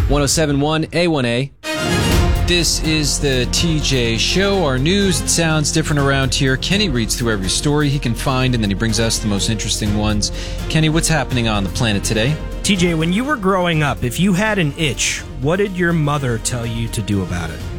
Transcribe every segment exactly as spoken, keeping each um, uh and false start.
one oh seven point one A one A. This is the T J Show. Our news, it sounds different around here. Kenny reads through every story he can find, and then he brings us the most interesting ones. Kenny, what's happening on the planet today? T J, when you were growing up, if you had an itch, what did your mother tell you to do about it?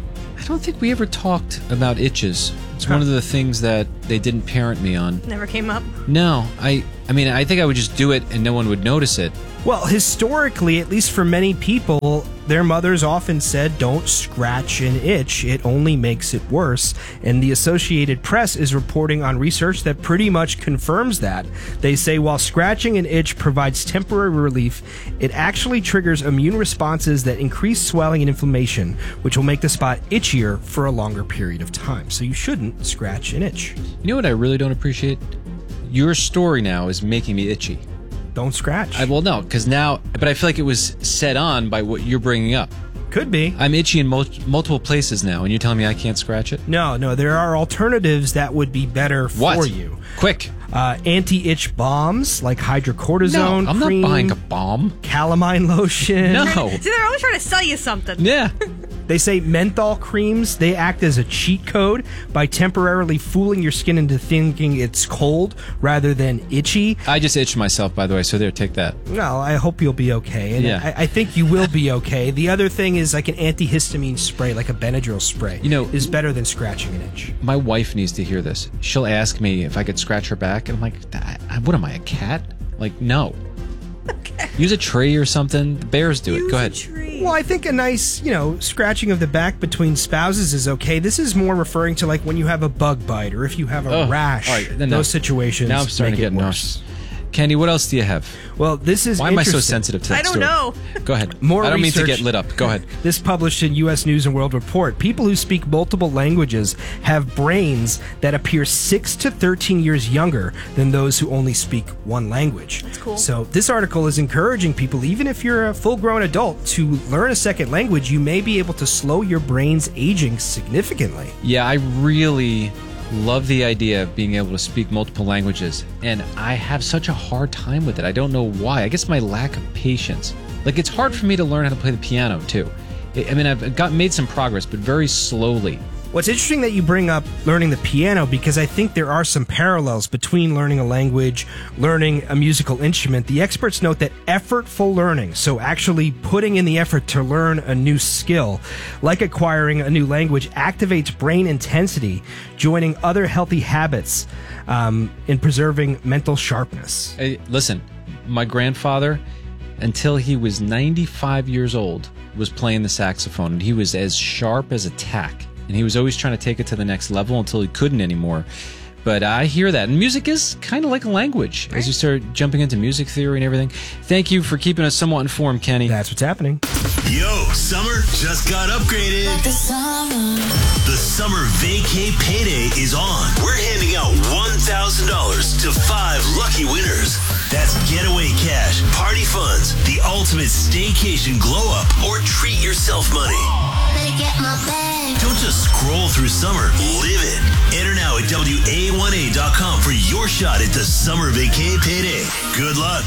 I don't think we ever talked about itches. It's huh. one of the things that they didn't parent me on. Never came up? No. I, I mean, I think I would just do it and no one would notice it. Well, historically, at least for many people, their mothers often said, don't scratch an itch. It only makes it worse. And the Associated Press is reporting on research that pretty much confirms that. They say while scratching an itch provides temporary relief, it actually triggers immune responses that increase swelling and inflammation, which will make the spot itchier for a longer period of time. So you shouldn't scratch an itch. You know what I really don't appreciate? Your story now is making me itchy. Don't scratch. I, well, no, because now, but I feel like it was set on by what you're bringing up. Could be. I'm itchy in mul- multiple places now, and you're telling me I can't scratch it? No, no, there are alternatives that would be better for what? you. Quick. Uh, anti-itch balms like hydrocortisone No, I'm cream, not buying a balm. Calamine lotion. No. See, they're always trying to sell you something. Yeah. They say menthol creams, they act as a cheat code by temporarily fooling your skin into thinking it's cold rather than itchy. I just itched myself, by the way, so there, take that. Well, I hope you'll be okay. And yeah. I, I think you will be okay. The other thing is like an antihistamine spray, like a Benadryl spray, you know, is better than scratching an itch. My wife needs to hear this. She'll ask me if I could scratch her back, and I'm like, what am I, a cat? Like, no. Okay. Use a tree or something. The bears do Use it. Go ahead. A tree. Well, I think a nice, you know, scratching of the back between spouses is okay. This is more referring to like when you have a bug bite or if you have a oh, rash. All right, then those now, situations now I'm starting make to get it worse. nauseous. Candy, what else do you have? Well, this is Why am I so interesting. sensitive to that I don't story? know. Go ahead. More I don't research. mean to get lit up. Go ahead. This published in U S News and World Report. People who speak multiple languages have brains that appear six to thirteen years younger than those who only speak one language. That's cool. So this article is encouraging people, even if you're a full-grown adult, to learn a second language. You may be able to slow your brain's aging significantly. Yeah, I really love the idea of being able to speak multiple languages, and I have such a hard time with it. I don't know why. I guess my lack of patience. Like, it's hard for me to learn how to play the piano, too. I mean, I've got made some progress, but very slowly. What's interesting that you bring up learning the piano, because I think there are some parallels between learning a language, learning a musical instrument. The experts note that effortful learning, so actually putting in the effort to learn a new skill, like acquiring a new language, activates brain intensity, joining other healthy habits um, in preserving mental sharpness. Hey, listen, my grandfather, until he was ninety-five years old, was playing the saxophone, and he was as sharp as a tack. And he was always trying to take it to the next level until he couldn't anymore. But I hear that. And music is kind of like a language, right? As you start jumping into music theory and everything. Thank you for keeping us somewhat informed, Kenny. That's what's happening. Yo, summer just got upgraded. The summer. The Summer Vacay Payday is on. We're handing out one thousand dollars to five lucky winners. That's getaway cash, party funds, the ultimate staycation glow-up, or treat yourself money. Better get my bag. Don't just scroll through summer, live it. Enter now at W A one A dot com for your shot at the Summer Vacay Payday. Good luck.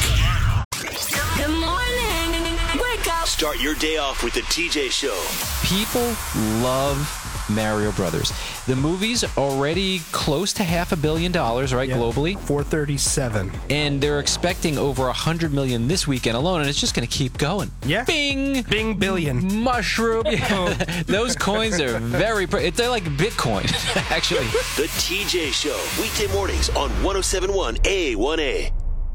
Good morning. Wake up. Start your day off with the T J Show. People love Mario Brothers. The movie's already close to half a billion dollars, right, Yeah. globally? four thirty-seven. And they're expecting over one hundred million this weekend alone, and it's just going to keep going. Yeah. Bing! Bing billion. Mushroom. Yeah. Those coins are very... Pre- they're like Bitcoin, actually. The T J Show, weekday mornings on one oh seven point one A one A.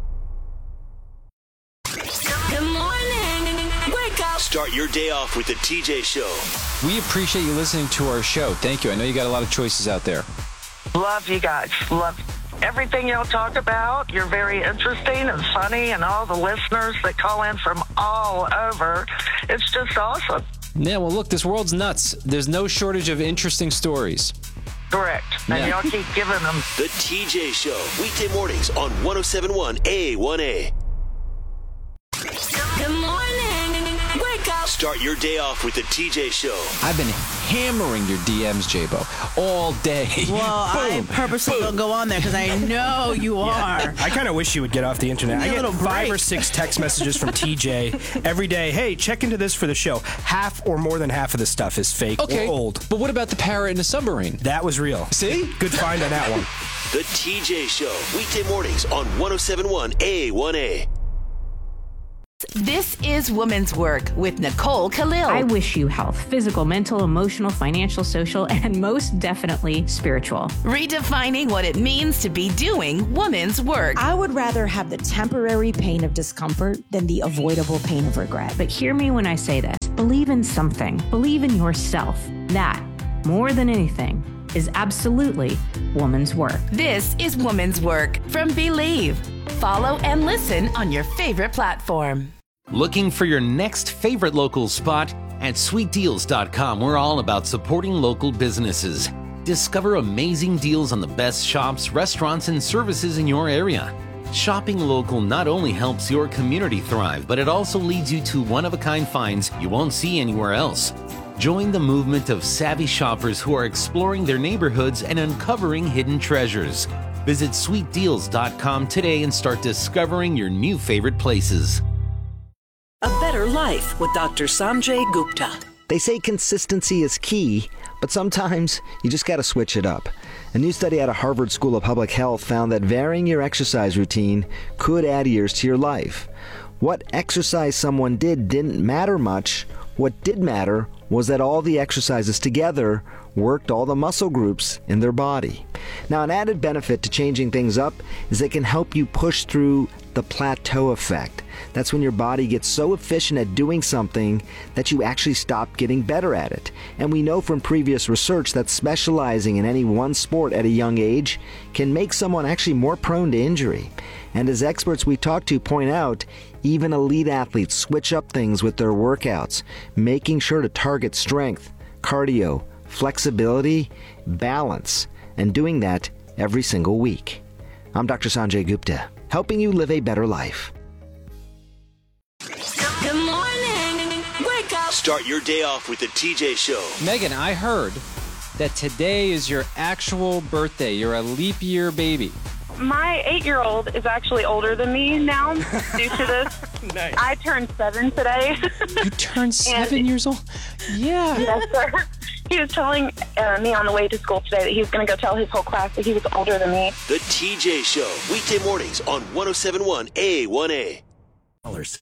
Good morning. Wake up. Start your day off with the T J Show. We appreciate you listening to our show. Thank you. I know you got a lot of choices out there. Love you guys. Love everything y'all talk about. You're very interesting and funny, and all the listeners that call in from all over. It's just awesome. Yeah, well, look, this world's nuts. There's no shortage of interesting stories. Correct. And Yeah. y'all keep giving them. The T J Show, weekday mornings on one oh seven point one A one A. Good morning. Wake up. Start your day off with the T J Show. I've been hammering your D Ms, J-Bo, all day. Well, I purposely don't go on there because I know you are. I kind of wish you would get off the internet. I Give me a get little five break. or six text messages from T J every day. Hey, check into this for the show. Half or more than half of the stuff is fake Okay, or old. but what about the parrot in the submarine? That was real. See? Good find on that one. The T J Show, weekday mornings on one oh seven point one A one A. This is Woman's Work with Nicole Khalil. I wish you health, physical, mental, emotional, financial, social, and most definitely spiritual. Redefining what it means to be doing woman's work. I would rather have the temporary pain of discomfort than the avoidable pain of regret. But hear me when I say this. Believe in something. Believe in yourself. That, more than anything, is absolutely woman's work. This is Woman's Work from Believe. Follow and listen on your favorite platform. Looking for your next favorite local spot? At sweet deals dot com, we're all about supporting local businesses. Discover amazing deals on the best shops, restaurants, and services in your area. Shopping local not only helps your community thrive, but it also leads you to one-of-a-kind finds you won't see anywhere else. Join the movement of savvy shoppers who are exploring their neighborhoods and uncovering hidden treasures. Visit sweet deals dot com today and start discovering your new favorite places. A Better Life with Doctor Sanjay Gupta. They say consistency is key, but sometimes you just got to switch it up. A new study out of Harvard School of Public Health found that varying your exercise routine could add years to your life. What exercise someone did didn't matter much. What did matter was that all the exercises together worked all the muscle groups in their body. Now, an added benefit to changing things up is it can help you push through the plateau effect. That's when your body gets so efficient at doing something that you actually stop getting better at it. And we know from previous research that specializing in any one sport at a young age can make someone actually more prone to injury. And as experts we talk to point out, even elite athletes switch up things with their workouts, making sure to target strength, cardio, flexibility, balance, and doing that every single week. I'm Doctor Sanjay Gupta, helping you live a better life. Good morning. Wake up. Start your day off with the T J Show. Megan, I heard that today is your actual birthday. You're a leap year baby. My eight-year-old is actually older than me now due to this. Nice. I turned seven today. You turned seven years old? Yeah. Yes, sir. He was telling uh, me on the way to school today that he was going to go tell his whole class that he was older than me. The T J Show, weekday mornings on one oh seven point one A one A.